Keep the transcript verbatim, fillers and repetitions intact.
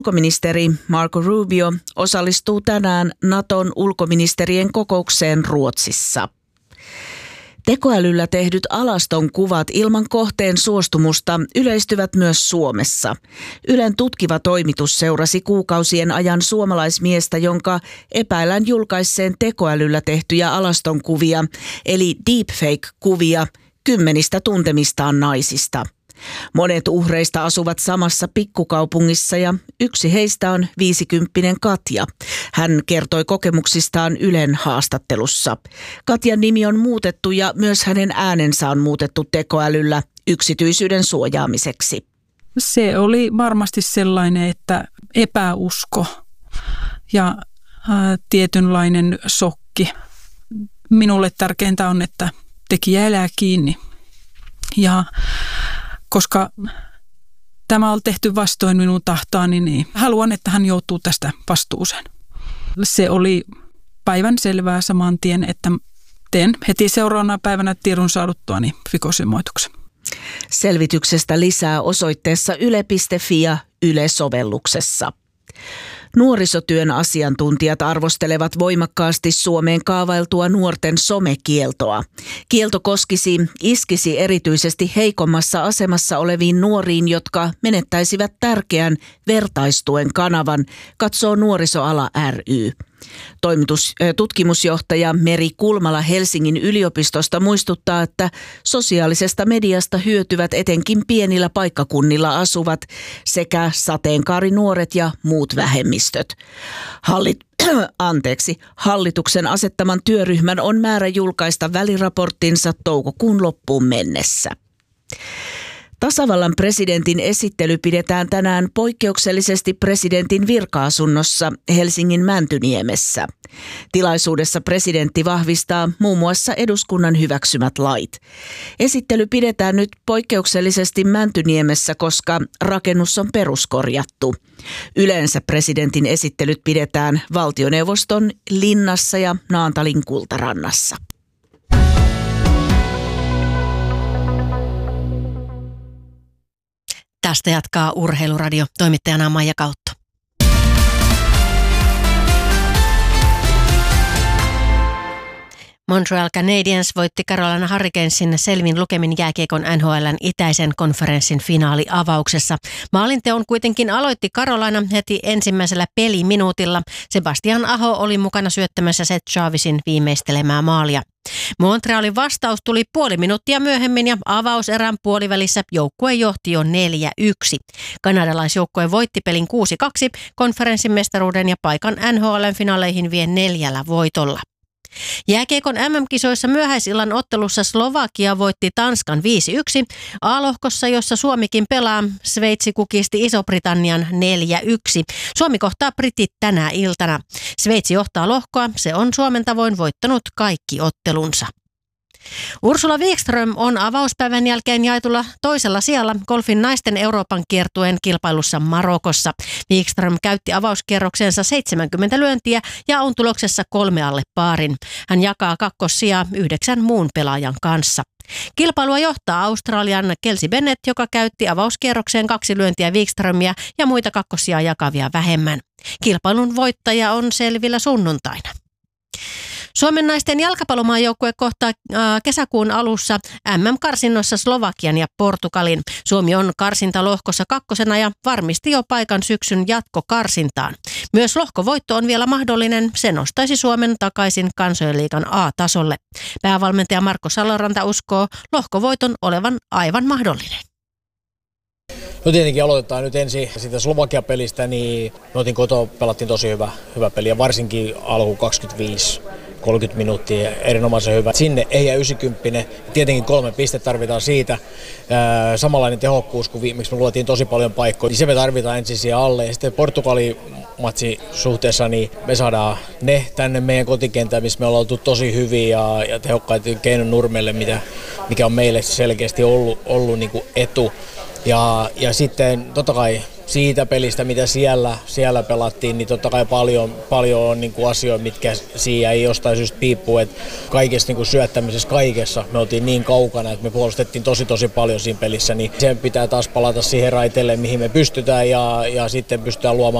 Ulkoministeri Marco Rubio osallistuu tänään Naton ulkoministerien kokoukseen Ruotsissa. Tekoälyllä tehdyt alaston kuvat ilman kohteen suostumusta yleistyvät myös Suomessa. Ylen tutkiva toimitus seurasi kuukausien ajan suomalaismiestä, jonka epäillään julkaisseen tekoälyllä tehtyjä alaston kuvia, eli deepfake-kuvia, kymmenistä tuntemistaan naisista. Monet uhreista asuvat samassa pikkukaupungissa ja yksi heistä on viisikymppinen Katja. Hän kertoi kokemuksistaan Ylen haastattelussa. Katjan nimi on muutettu ja myös hänen äänensä on muutettu tekoälyllä yksityisyyden suojaamiseksi. Se oli varmasti sellainen, että epäusko ja ää, tietynlainen shokki. Minulle tärkeintä on, että tekijä elää kiinni. Ja koska tämä on tehty vastoin minun tahtoani, niin haluan, että hän joutuu tästä vastuuseen. Se oli päivän selvää saman tien, että teen heti seuraavana päivänä tiedon saaduttuani rikosilmoituksen. Selvityksestä lisää osoitteessa yle piste fi ja Yle-sovelluksessa. Nuorisotyön asiantuntijat arvostelevat voimakkaasti Suomeen kaavailtua nuorten somekieltoa. Kielto koskisi, iskisi erityisesti heikommassa asemassa oleviin nuoriin, jotka menettäisivät tärkeän vertaistuen kanavan, katsoo Nuorisoala ry. Toimitus, tutkimusjohtaja Meri Kulmala Helsingin yliopistosta muistuttaa, että sosiaalisesta mediasta hyötyvät etenkin pienillä paikkakunnilla asuvat sekä sateenkaarinuoret ja muut vähemmistöt. Hallit, anteeksi, hallituksen asettaman työryhmän on määrä julkaista väliraporttinsa toukokuun loppuun mennessä. Tasavallan presidentin esittely pidetään tänään poikkeuksellisesti presidentin virka-asunnossa Helsingin Mäntyniemessä. Tilaisuudessa presidentti vahvistaa muun muassa eduskunnan hyväksymät lait. Esittely pidetään nyt poikkeuksellisesti Mäntyniemessä, koska rakennus on peruskorjattu. Yleensä presidentin esittelyt pidetään valtioneuvoston linnassa ja Naantalin Kultarannassa. Tästä jatkaa Urheiluradio. Toimittajana Maija Kautto. Montreal Canadiens voitti Carolina Hurricanesin selvin lukemin jääkiekon N H L:n itäisen konferenssin finaaliavauksessa. Maalinteon kuitenkin aloitti Carolina heti ensimmäisellä peliminuutilla. Sebastian Aho oli mukana syöttämässä Seth Jarvisin viimeistelemää maalia. Montrealin vastaus tuli puoli minuuttia myöhemmin ja avauserän puolivälissä joukkue johti jo neljä yksi. Kanadalaisjoukkue voitti pelin kuusi kaksi, konferenssin mestaruuden ja paikan N H L:n finaaleihin vie neljällä voitolla. Jääkiekon M M-kisoissa myöhäisillan ottelussa Slovakia voitti Tanskan viisi yksi. A-lohkossa, jossa Suomikin pelaa, Sveitsi kukisti Iso-Britannian neljä yksi. Suomi kohtaa britit tänä iltana. Sveitsi johtaa lohkoa, se on Suomen tavoin voittanut kaikki ottelunsa. Ursula Wikström on avauspäivän jälkeen jaetulla toisella sijalla golfin naisten Euroopan kiertueen kilpailussa Marokossa. Wikström käytti avauskierroksensa seitsemänkymmentä lyöntiä ja on tuloksessa kolme alle paarin. Hän jakaa kakkossijaa yhdeksän muun pelaajan kanssa. Kilpailua johtaa Australian Kelsey Bennett, joka käytti avauskierrokseen kaksi lyöntiä Wikströmiä ja muita kakkossijaa jakavia vähemmän. Kilpailun voittaja on selvillä sunnuntaina. Suomen naisten jalkapallomaajoukkue kohtaa kesäkuun alussa M M-karsinnossa Slovakian ja Portugalin. Suomi on karsintalohkossa kakkosena ja varmisti jo paikan syksyn jatkokarsintaan. Myös lohkovoitto on vielä mahdollinen. Se nostaisi Suomen takaisin Kansojenliigan A-tasolle. Päävalmentaja Marko Saloranta uskoo lohkovoiton olevan aivan mahdollinen. No tietenkin aloitetaan nyt ensin siitä Slovakia-pelistä, niin me otin kotoa, pelattiin tosi hyvä, hyvä peli ja varsinkin alku kaksikymmentäviisi kolmekymmentä minuuttia erinomaisen hyvä. Sinne ei jää yhdeksänkymmentä, tietenkin kolme pistettä tarvitaan siitä. Ää, samanlainen tehokkuus kuin viimeksi me luotiin tosi paljon paikkoja, niin se me tarvitaan ensin siihen alle. Ja sitten Portugali-matsi suhteessa, niin me saadaan ne tänne meidän kotikentään, missä me ollaan oltu tosi hyviä ja, ja tehokkaita keinon nurmelle, mitä, mikä on meille selkeästi ollut, ollut niin kuin etu. Ja, ja sitten totta kai siitä pelistä, mitä siellä, siellä pelattiin, niin totta kai paljon, paljon on niin kuin asioita, mitkä siihen ei jostain syystä piippuu, että kaikessa niin kuin syöttämisessä kaikessa me oltiin niin kaukana, että me puolustettiin tosi tosi paljon siinä pelissä, niin sen pitää taas palata siihen raiteelle, mihin me pystytään ja, ja sitten pystytään luomaan